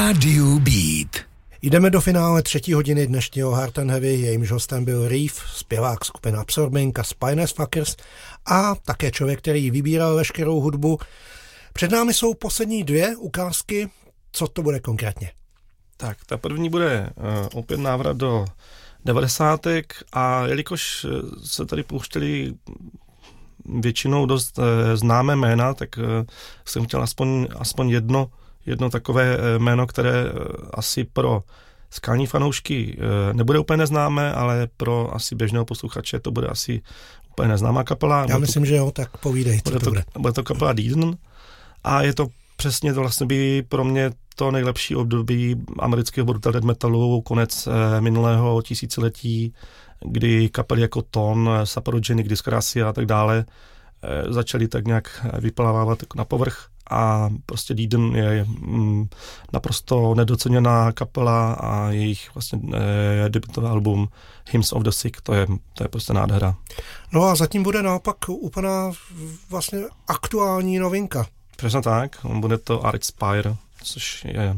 Radio Beat. Jdeme do finále 3. hodiny dnešního Hard and Heavy, jejímž hostem byl Reef, zpěvák skupiny Absorbing a Spineless Fuckers a také člověk, který vybíral veškerou hudbu. Před námi jsou poslední 2 ukázky, co to bude konkrétně? Tak, ta první bude opět návrat do 90. a jelikož se tady pouštěli většinou dost známé jména, tak jsem chtěl aspoň jedno takové jméno, které asi pro skalní fanoušky nebude úplně neznámé, ale pro asi běžného posluchače to bude asi úplně neznámá kapela. Já myslím, že jo, tak povídej, co to bude. Bude to kapela Deeden a je to přesně to vlastně by pro mě to nejlepší období amerického brutal death metalu, konec minulého tisíciletí, kdy kapely jako Ton, Saporogenic, Disgracia a tak dále začaly tak nějak vyplavávat na povrch a prostě Deeden je naprosto nedoceněná kapela a jejich vlastně debutové album Hymns of the Sick, to je prostě nádhera. No a zatím bude naopak úplná vlastně aktuální novinka. Přesně tak, bude to Archspire, což je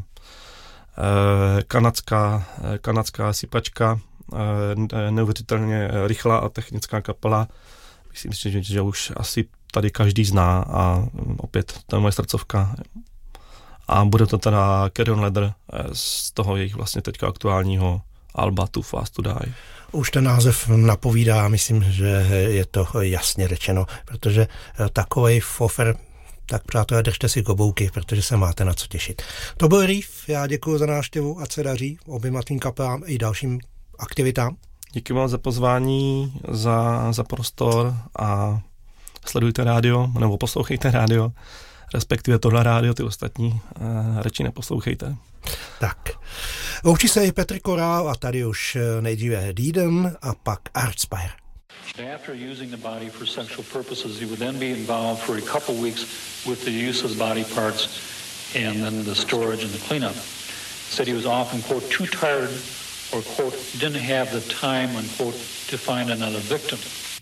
kanadská sypačka, neuvěřitelně rychlá a technická kapela. Myslím si, že už asi tady každý zná a opět to je moje srdcovka. A bude to teda Carry On Leather z toho jejich vlastně teďka aktuálního alba Too Fast to Die. Už ten název napovídá, myslím, že je to jasně řečeno, protože takovej fofer, tak přátelé, držte si klobouky, protože se máte na co těšit. To byl Reef, já děkuji za návštěvu, ať se daří oběma tým kapelám i dalším aktivitám. Díky vám za pozvání, za prostor a sledujte rádio, nebo poslouchejte rádio, respektive tohle rádio, ty ostatní radši neposlouchejte. Tak, loučí se i Petr Korál a tady už nejdříve Deeden a pak Archspire. After using the body for sexual purposes, he would then be involved for a couple weeks with the use of body parts and then the storage and the cleanup. Said he was often, quote, too tired or, quote, didn't have the time, unquote, to find another victim.